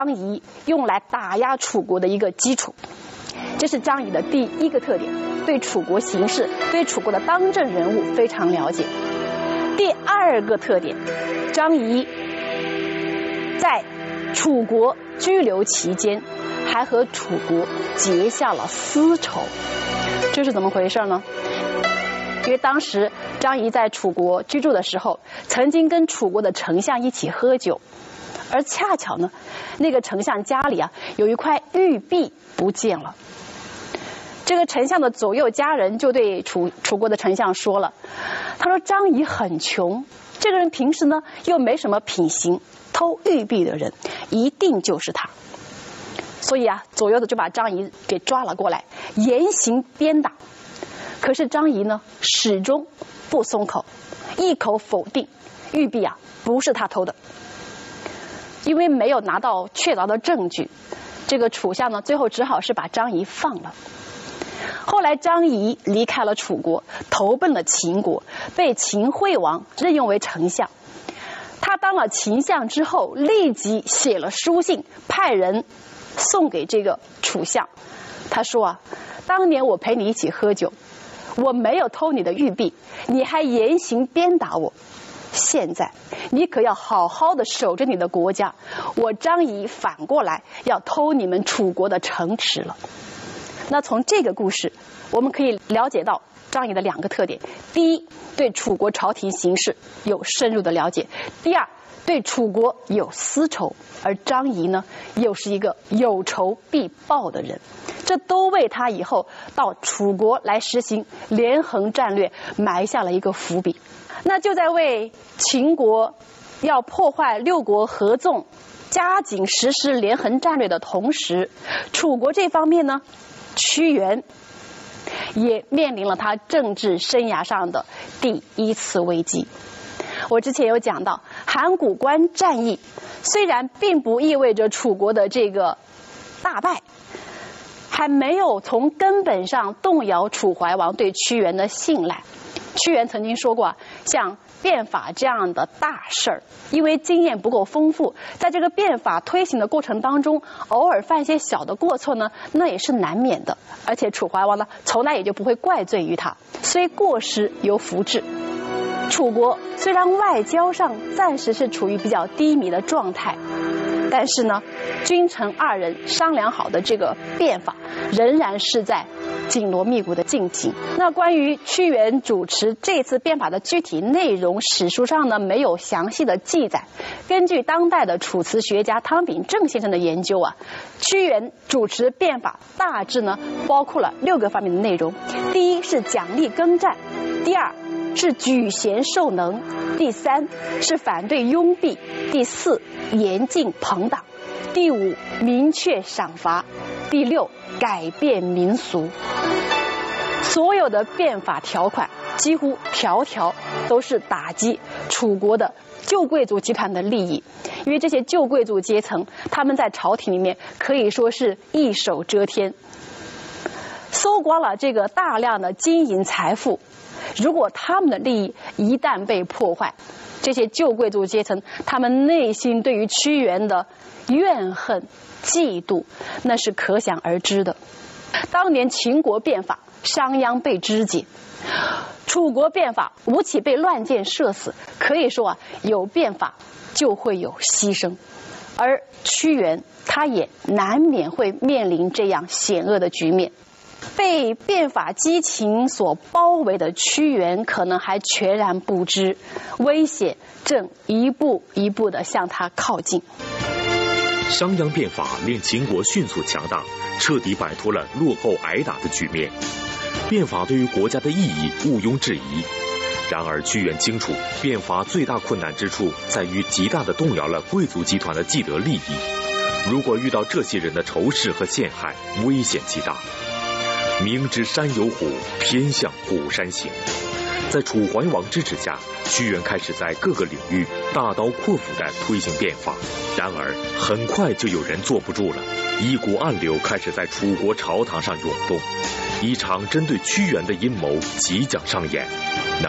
张仪用来打压楚国的一个基础。这是张仪的第一个特点，对楚国形势、对楚国的当政人物非常了解。第二个特点，张仪在楚国居留期间，还和楚国结下了私仇。这是怎么回事呢？因为当时张仪在楚国居住的时候，曾经跟楚国的丞相一起喝酒，而恰巧呢，那个丞相家里有一块玉璧不见了。这个丞相的左右家人就对楚国的丞相说了，他说张仪很穷，这个人平时呢又没什么品行，偷玉璧的人一定就是他。所以左右的就把张仪给抓了过来，严刑鞭打。可是张仪呢始终不松口，一口否定玉璧不是他偷的。因为没有拿到确凿的证据，这个楚相呢最后只好是把张仪放了。后来张仪离开了楚国，投奔了秦国，被秦惠王任用为丞相。他当了秦相之后，立即写了书信，派人送给这个楚相。他说当年我陪你一起喝酒，我没有偷你的玉璧，你还严刑鞭打我，现在你可要好好的守着你的国家，我张仪反过来要偷你们楚国的城池了。那从这个故事我们可以了解到张仪的两个特点：第一，对楚国朝廷形势有深入的了解；第二，对楚国有私仇，而张仪呢又是一个有仇必报的人，这都为他以后到楚国来实行连横战略埋下了一个伏笔。那就在为秦国要破坏六国合纵，加紧实施连横战略的同时，楚国这方面呢，屈原也面临了他政治生涯上的第一次危机。我之前有讲到，函谷关战役虽然并不意味着楚国的这个大败，还没有从根本上动摇楚怀王对屈原的信赖。屈原曾经说过，像变法这样的大事儿，因为经验不够丰富，在这个变法推行的过程当中，偶尔犯一些小的过错呢，那也是难免的。而且楚怀王呢，从来也就不会怪罪于他，虽过失犹服治。楚国虽然外交上暂时是处于比较低迷的状态，但是呢，君臣二人商量好的这个变法仍然是在紧锣密鼓的进行。那关于屈原主持这次变法的具体内容，史书上呢没有详细的记载。根据当代的楚辞学家汤秉正先生的研究屈原主持变法大致呢包括了6个方面的内容：第一是奖励耕战，第二是举贤授能，第三是反对拥蔽，第四严禁朋党，第五明确赏罚，第六改变民俗。所有的变法条款几乎条条都是打击楚国的旧贵族集团的利益，因为这些旧贵族阶层他们在朝廷里面可以说是一手遮天，搜刮了这个大量的金银财富。如果他们的利益一旦被破坏，这些旧贵族阶层他们内心对于屈原的怨恨嫉妒那是可想而知的。当年秦国变法，商鞅被肢解，楚国变法，吴起被乱箭射死，可以说有变法就会有牺牲。而屈原他也难免会面临这样险恶的局面。被变法激情所包围的屈原可能还全然不知，危险正一步一步地向他靠近。 商鞅变法令秦国迅速强大，彻底摆脱了落后挨打的局面。变法对于国家的意义毋庸置疑。然而屈原清楚，变法最大困难之处在于极大地动摇了贵族集团的既得利益。如果遇到这些人的仇视和陷害，危险极大。明知山有虎，偏向虎山行。在楚怀王支持下，屈原开始在各个领域大刀阔斧地推行变法。然而很快就有人坐不住了，一股暗流开始在楚国朝堂上涌动，一场针对屈原的阴谋即将上演。那么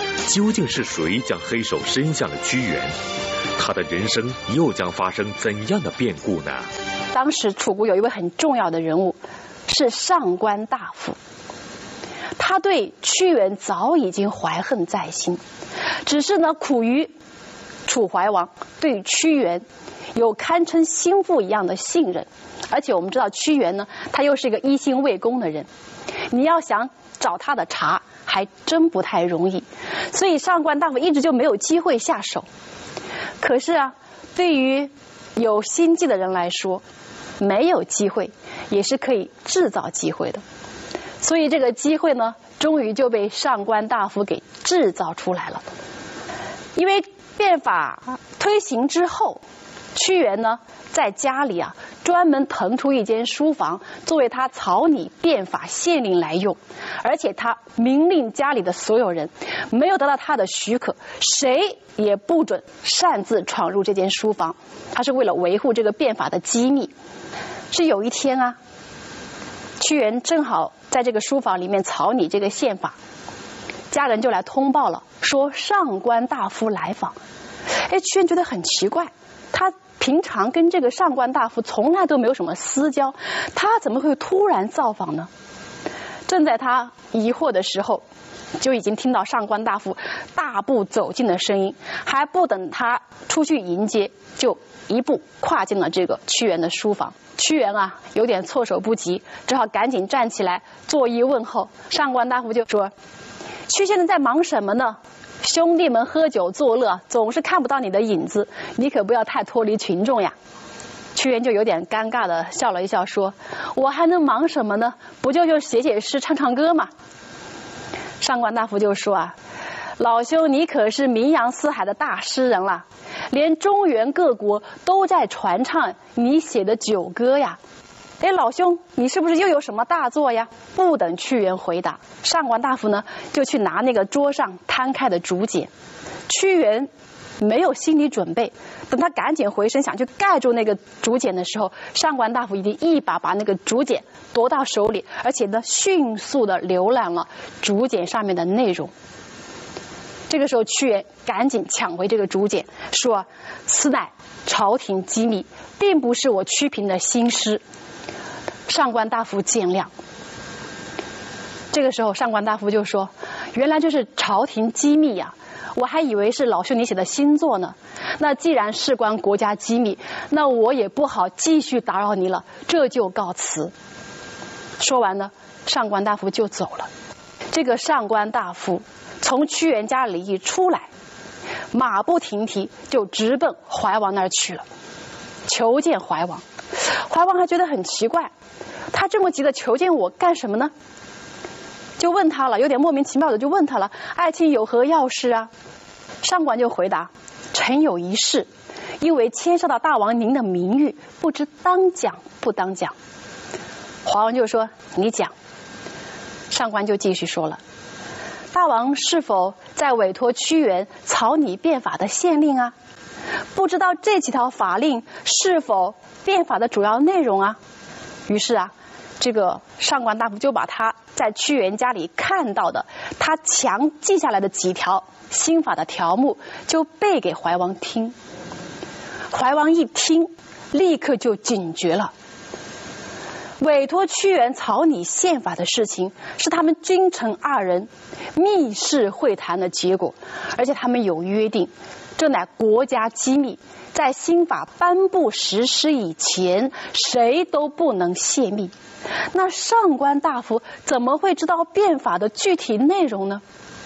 究竟是谁将黑手伸向了屈原？他的人生又将发生怎样的变故呢？ 当时楚国有一位很重要的人物，是上官大夫。他对屈原早已经怀恨在心，只是呢苦于楚怀王对屈原有堪称心腹一样的信任，而且我们知道屈原呢，他又是一个一心为公的人，你要想找他的茬还真不太容易，所以上官大夫一直就没有机会下手。可是啊，对于有心计的人来说，没有机会也是可以制造机会的，所以这个机会呢，终于就被上官大夫给制造出来了。因为变法推行之后，屈原呢在家里啊专门腾出一间书房作为他草拟变法县令来用，而且他明令家里的所有人，没有得到他的许可，谁也不准擅自闯入这间书房。他是为了维护这个变法的机密。是有一天啊，屈原正好在这个书房里面草拟这个宪法，家人就来通报了，说上官大夫来访。屈原觉得很奇怪，他平常跟这个上官大夫从来都没有什么私交，他怎么会突然造访呢？正在他疑惑的时候，就已经听到上官大夫大步走近的声音，还不等他出去迎接，就一步跨进了这个屈原的书房。屈原啊有点措手不及，只好赶紧站起来作揖问候。上官大夫就说：屈先生在忙什么呢？兄弟们喝酒作乐，总是看不到你的影子，你可不要太脱离群众呀。屈原就有点尴尬的笑了一笑，说：我还能忙什么呢？不就写写诗唱唱歌吗？上官大夫就说啊：老兄你可是名扬四海的大诗人了，连中原各国都在传唱你写的酒歌呀。老兄你是不是又有什么大作呀？不等屈原回答，上官大夫呢就去拿那个桌上摊开的竹简。屈原没有心理准备，等他赶紧回身想去盖住那个竹简的时候，上官大夫已经一把把那个竹简夺到手里，而且呢迅速的浏览了竹简上面的内容。这个时候屈原赶紧抢回这个竹简，说：此乃朝廷机密，并不是我屈平的新诗，上官大夫见谅。这个时候上官大夫就说：原来这是朝廷机密呀，我还以为是老兄你写的新作呢。那既然事关国家机密，那我也不好继续打扰你了，这就告辞。说完呢，上官大夫就走了。这个上官大夫从屈原家里一出来，马不停蹄就直奔怀王那儿去了，求见怀王。怀王还觉得很奇怪，他这么急的求见我干什么呢？就问他了，有点莫名其妙的就问他了：爱卿有何要事啊？上官就回答：臣有一事，因为牵涉到大王您的名誉，不知当讲不当讲。怀王就说：你讲。上官就继续说了：大王是否在委托屈原草拟变法的县令啊？不知道这几条法令是否变法的主要内容啊？于是啊，这个上官大夫就把他在屈原家里看到的，他强记下来的几条新法的条目就背给怀王听。怀王一听，立刻就警觉了。委托屈原草拟宪法的事情是他们君臣二人密室会谈的结果，而且他们有约定，这乃国家机密，在新法颁布实施以前，谁都不能泄密。那上官大夫怎么会知道变法的具体内容呢？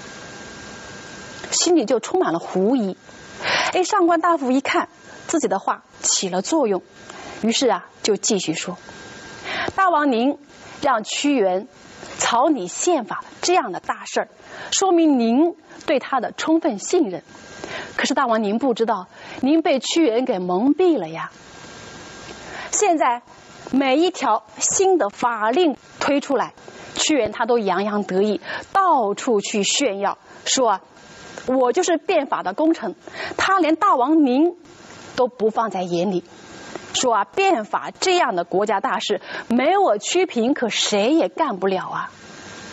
心里就充满了狐疑。上官大夫一看自己的话起了作用，于是啊就继续说：大王您让屈原草拟宪法这样的大事儿，说明您对他的充分信任。可是大王您不知道，您被屈原给蒙蔽了呀。现在每一条新的法令推出来，屈原他都洋洋得意，到处去炫耀，说啊，我就是变法的功臣，他连大王您都不放在眼里。说啊，变法这样的国家大事，没我屈平可谁也干不了啊。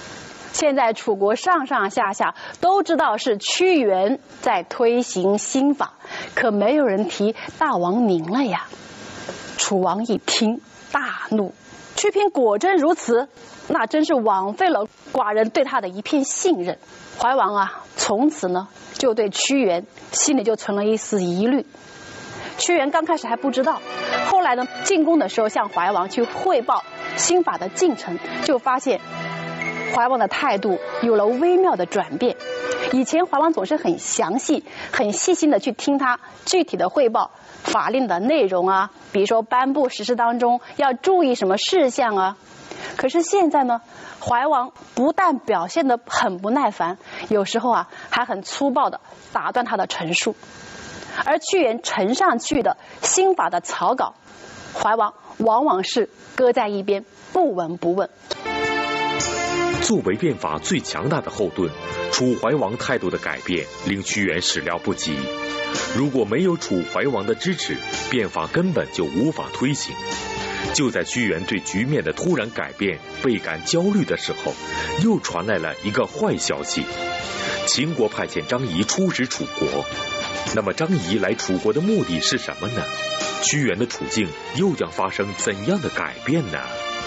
现在楚国上上下下都知道是屈原在推行新法，可没有人提大王您了呀。楚王一听大怒，屈平果真如此，那真是枉费了寡人对他的一片信任。怀王啊，从此呢就对屈原心里就存了一丝疑虑。屈原刚开始还不知道，后来呢进宫的时候向怀王去汇报新法的进程，就发现怀王的态度有了微妙的转变。以前怀王总是很详细很细心的去听他具体的汇报法令的内容啊，比如说颁布实施当中要注意什么事项啊。可是现在呢，怀王不但表现得很不耐烦，有时候啊还很粗暴的打断他的陈述。而屈原呈上去的新法的草稿，怀王往往是搁在一边不闻不问。 作为变法最强大的后盾，楚怀王态度的改变令屈原始料不及。如果没有楚怀王的支持，变法根本就无法推行。就在屈原对局面的突然改变倍感焦虑的时候，又传来了一个坏消息：秦国派遣张仪出使楚国。那么张仪来楚国的目的是什么呢？屈原的处境又将发生怎样的改变呢？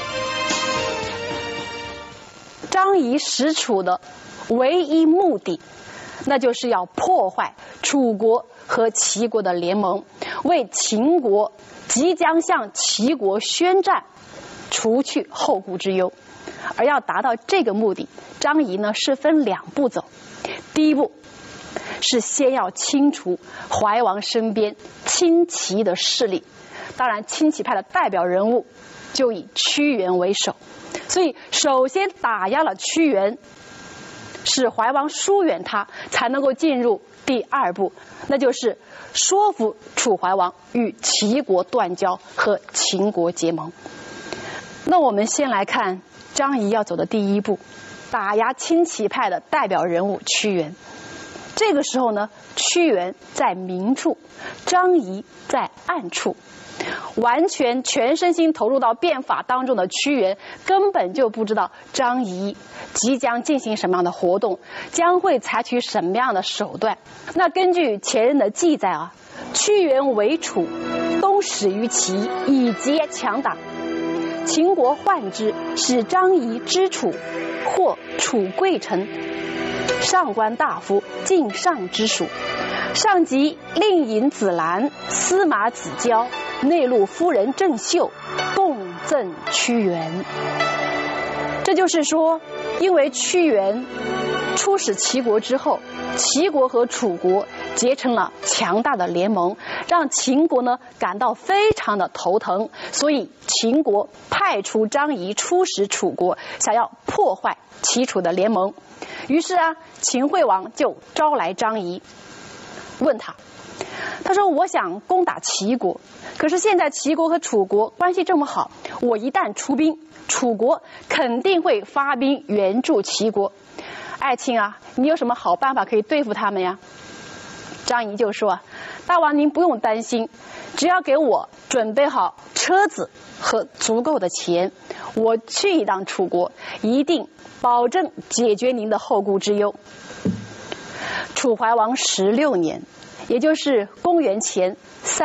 张仪使楚的唯一目的，那就是要破坏楚国和齐国的联盟，为秦国即将向齐国宣战除去后顾之忧。而要达到这个目的，张仪呢是分两步走。第一步是先要清除怀王身边亲齐的势力，当然亲齐派的代表人物就以屈原为首，所以首先打压了屈原，使怀王疏远他，才能够进入第二步，那就是说服楚怀王与齐国断交和秦国结盟。那我们先来看张仪要走的第一步，打压亲齐派的代表人物屈原。这个时候呢，屈原在明处，张仪在暗处。完全全身心投入到变法当中的屈原，根本就不知道张仪即将进行什么样的活动，将会采取什么样的手段。那根据前人的记载啊，屈原为楚，东始于齐，以节强党。秦国患之，使张仪之楚，获楚贵臣、上官大夫、晋上之属。上即令尹子兰、司马子交、内陆夫人郑袖共赠屈原。这就是说，因为屈原出使齐国之后，齐国和楚国结成了强大的联盟，让秦国呢感到非常的头疼，所以秦国派出张仪出使楚国，想要破坏齐楚的联盟。于是啊，秦惠王就招来张仪，问他说我想攻打齐国，可是现在齐国和楚国关系这么好，我一旦出兵，楚国肯定会发兵援助齐国。爱卿啊，你有什么好办法可以对付他们呀？张仪就说，大王您不用担心，只要给我准备好车子和足够的钱，我去一趟楚国，一定保证解决您的后顾之忧。楚怀王16年，也就是公元前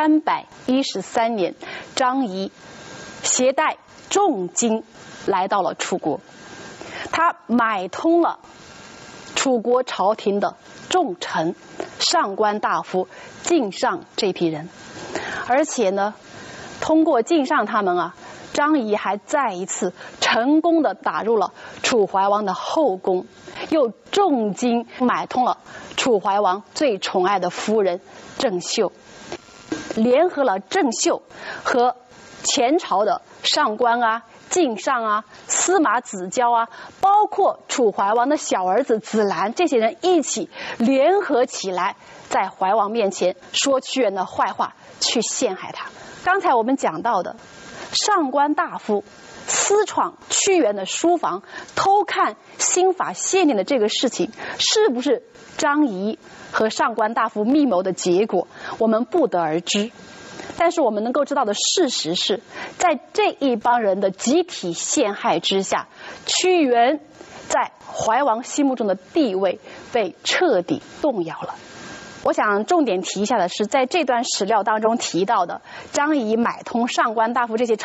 313年，张仪携带重金来到了楚国，他买通了楚国朝廷的重臣、上官大夫、晋上这批人，而且呢，通过晋上他们啊，张仪还再一次成功的打入了楚怀王的后宫，又重金买通了楚怀王最宠爱的夫人郑袖，联合了郑袖和前朝的上官啊、晋上啊、司马子交啊，包括楚怀王的小儿子子兰，这些人一起联合起来，在怀王面前说屈原的坏话，去陷害他。刚才我们讲到的上官大夫私闯屈原的书房，偷看新法限令的这个事情，是不是张仪和上官大夫密谋的结果，我们不得而知。但是我们能够知道的事实是，在这一帮人的集体陷害之下，屈原在怀王心目中的地位被彻底动摇了。我想重点提一下的是，在这段史料当中提到的张仪买通上官大夫这些